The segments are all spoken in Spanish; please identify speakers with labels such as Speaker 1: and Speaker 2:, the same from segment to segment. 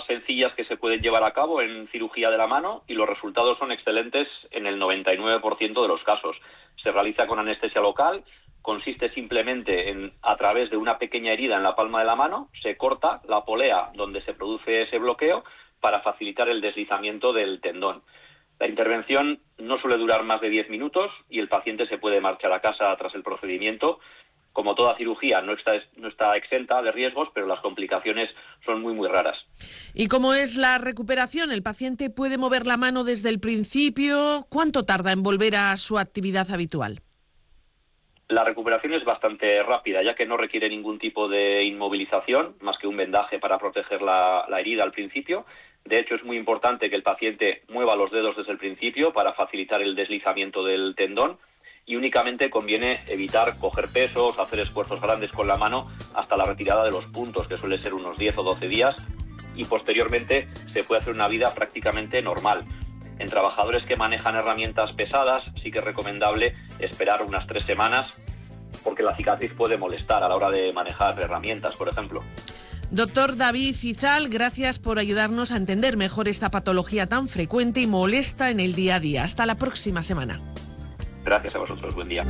Speaker 1: sencillas que se pueden llevar a cabo en cirugía de la mano y los resultados son excelentes en el 99% de los casos. Se realiza con anestesia local, consiste simplemente en, a través de una pequeña herida en la palma de la mano, se corta la polea donde se produce ese bloqueo para facilitar el deslizamiento del tendón. La intervención no suele durar más de 10 minutos y el paciente se puede marchar a casa tras el procedimiento. Como toda cirugía, no está exenta de riesgos, pero las complicaciones son muy raras.
Speaker 2: ¿Y cómo es la recuperación? ¿El paciente puede mover la mano desde el principio? ¿Cuánto tarda en volver a su actividad habitual?
Speaker 1: La recuperación es bastante rápida, ya que no requiere ningún tipo de inmovilización, más que un vendaje para proteger la herida al principio. De hecho, es muy importante que el paciente mueva los dedos desde el principio para facilitar el deslizamiento del tendón. Y únicamente conviene evitar coger pesos, hacer esfuerzos grandes con la mano hasta la retirada de los puntos, que suele ser unos 10 o 12 días, y posteriormente se puede hacer una vida prácticamente normal. En trabajadores que manejan herramientas pesadas sí que es recomendable esperar unas 3 semanas, porque la cicatriz puede molestar a la hora de manejar herramientas, por ejemplo.
Speaker 2: Doctor David Izal, gracias por ayudarnos a entender mejor esta patología tan frecuente y molesta en el día a día. Hasta la próxima semana.
Speaker 1: Gracias a vosotros, buen día.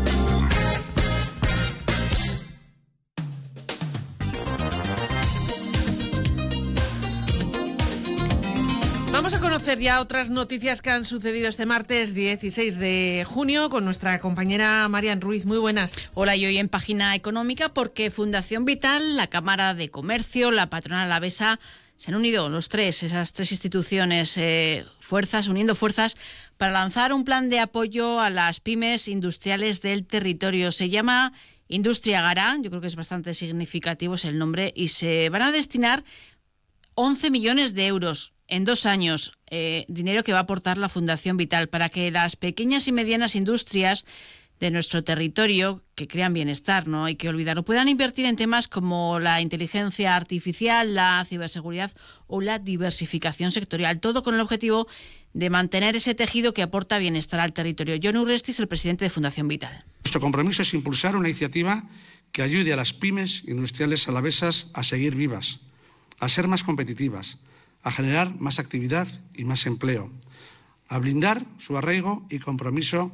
Speaker 2: Vamos a conocer ya otras noticias que han sucedido este martes 16 de junio con nuestra compañera Marian Ruiz. Muy buenas.
Speaker 3: Hola, y hoy en Página Económica, porque Fundación Vital, la Cámara de Comercio, la patronal alavesa, se han unido esas tres instituciones uniendo fuerzas para lanzar un plan de apoyo a las pymes industriales del territorio. Se llama Industria Gara, yo creo que es bastante significativo es el nombre, y se van a destinar 11 millones de euros en 2 años, dinero que va a aportar la Fundación Vital para que las pequeñas y medianas industrias de nuestro territorio, que crean bienestar, no hay que olvidarlo, puedan invertir en temas como la inteligencia artificial, la ciberseguridad o la diversificación sectorial, todo con el objetivo de mantener ese tejido que aporta bienestar al territorio. Jon Urresti es el presidente de Fundación Vital.
Speaker 4: Nuestro compromiso es impulsar una iniciativa que ayude a las pymes industriales alavesas a seguir vivas, a ser más competitivas, a generar más actividad y más empleo, a blindar su arraigo y compromiso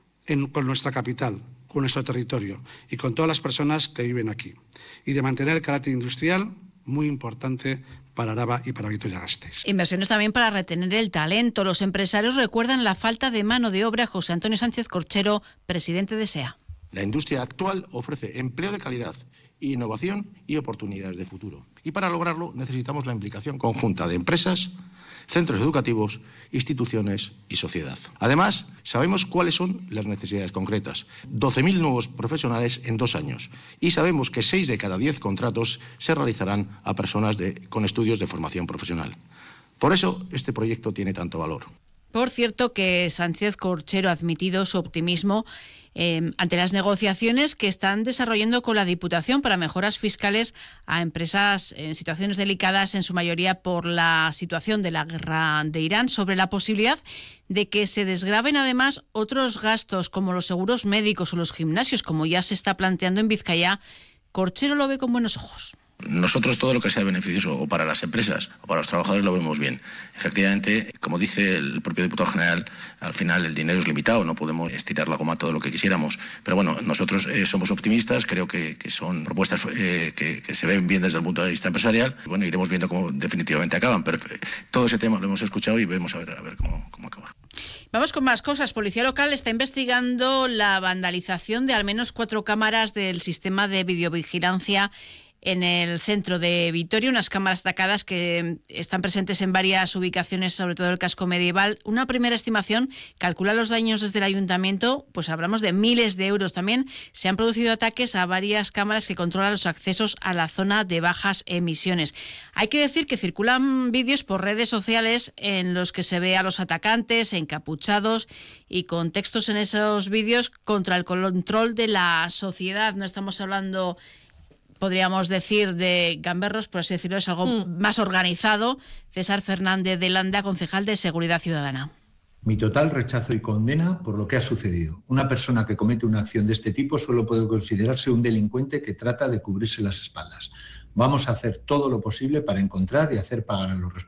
Speaker 4: con nuestra capital, con nuestro territorio y con todas las personas que viven aquí, y de mantener el carácter industrial muy importante para Araba y para Vitoria-Gasteiz.
Speaker 3: Inversiones también para retener el talento. Los empresarios recuerdan la falta de mano de obra. José Antonio Sánchez Corchero, presidente de SEA.
Speaker 5: La industria actual ofrece empleo de calidad, innovación y oportunidades de futuro. Y para lograrlo necesitamos la implicación conjunta de empresas, centros educativos, instituciones y sociedad. Además, sabemos cuáles son las necesidades concretas. 12.000 nuevos profesionales en 2 años. Y sabemos que 6 de cada 10 contratos se realizarán a personas con estudios de formación profesional. Por eso, este proyecto tiene tanto valor.
Speaker 3: Por cierto, que Sánchez Corchero ha admitido su optimismo ante las negociaciones que están desarrollando con la Diputación para mejoras fiscales a empresas en situaciones delicadas, en su mayoría por la situación de la guerra de Irán, sobre la posibilidad de que se desgraven además otros gastos como los seguros médicos o los gimnasios, como ya se está planteando en Vizcaya. Corchero lo ve con buenos ojos.
Speaker 5: Nosotros todo lo que sea beneficioso o para las empresas o para los trabajadores lo vemos bien. Efectivamente, como dice el propio diputado general, al final el dinero es limitado, no podemos estirar la goma todo lo que quisiéramos. Pero bueno, nosotros somos optimistas, creo que son propuestas que se ven bien desde el punto de vista empresarial. Bueno, iremos viendo cómo definitivamente acaban, pero todo ese tema lo hemos escuchado y vamos a ver cómo acaba.
Speaker 3: Vamos con más cosas. Policía Local está investigando la vandalización de al menos 4 cámaras del sistema de videovigilancia en el centro de Vitoria, unas cámaras destacadas que están presentes en varias ubicaciones, sobre todo el casco medieval. Una primera estimación calcula los daños desde el ayuntamiento, pues hablamos de miles de euros. También se han producido ataques a varias cámaras que controlan los accesos a la zona de bajas emisiones. Hay que decir que circulan vídeos por redes sociales en los que se ve a los atacantes encapuchados y con textos en esos vídeos contra el control de la sociedad. No estamos hablando, podríamos decir, de gamberros, por así decirlo, es algo más organizado. César Fernández de Landa, concejal de Seguridad Ciudadana.
Speaker 6: Mi total rechazo y condena por lo que ha sucedido. Una persona que comete una acción de este tipo solo puede considerarse un delincuente que trata de cubrirse las espaldas. Vamos a hacer todo lo posible para encontrar y hacer pagar a los responsables.